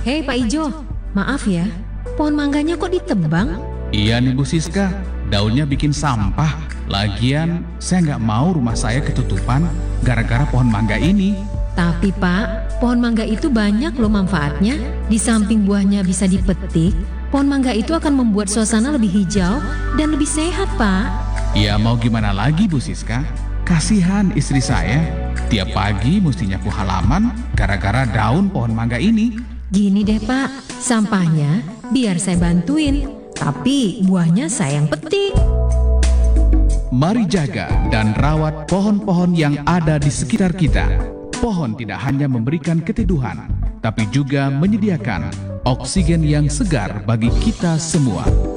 Hei Pak Ijo, maaf ya, pohon mangganya kok ditebang? Iya nih Bu Siska, daunnya bikin sampah. Lagian saya nggak mau rumah saya ketutupan gara-gara pohon mangga ini. Tapi Pak, pohon mangga itu banyak loh manfaatnya. Di samping buahnya bisa dipetik, pohon mangga itu akan membuat suasana lebih hijau dan lebih sehat Pak. Ya mau gimana lagi Bu Siska? Kasihan istri saya, tiap pagi mesti nyapu halaman gara-gara daun pohon mangga ini. Gini deh Pak, sampahnya biar saya bantuin, tapi buahnya saya yang petik. Mari jaga dan rawat pohon-pohon yang ada di sekitar kita. Pohon tidak hanya memberikan keteduhan, tapi juga menyediakan oksigen yang segar bagi kita semua.